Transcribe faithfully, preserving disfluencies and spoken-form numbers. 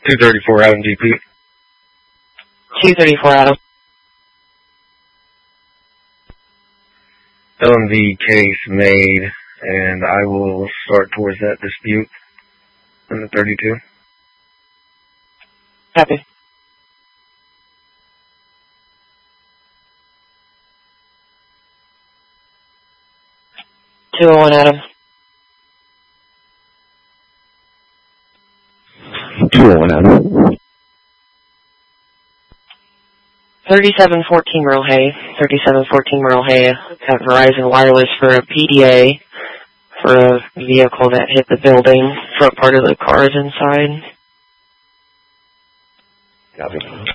two thirty-four Adam G P. two thirty-four Adam. L M V case made, and I will start towards that dispute in the thirty-two. Copy. two oh one Adam. two oh one Adam. thirty-seven fourteen Merle Hay. thirty-seven fourteen Merle Hay at Verizon Wireless for a P D A for a vehicle that hit the building. Front part of the car is inside. Copy.